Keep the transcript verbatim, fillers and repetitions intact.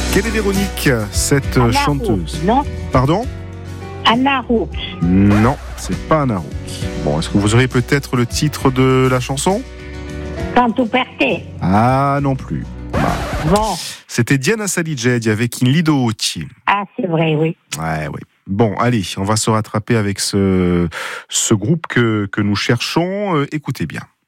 Quelle est Véronique, cette Anna chanteuse? Rook, non? Pardon? Anna Rook. Non, c'est pas Anna Rook. Bon, est-ce que vous auriez peut-être le titre de la chanson? Quand tu partais. Ah, non plus. Bon. C'était Diana Saligedi avec In Lido Oti. Ah, c'est vrai, oui. Ouais, oui. Bon, allez, on va se rattraper avec ce, ce groupe que, que nous cherchons. Euh, écoutez bien.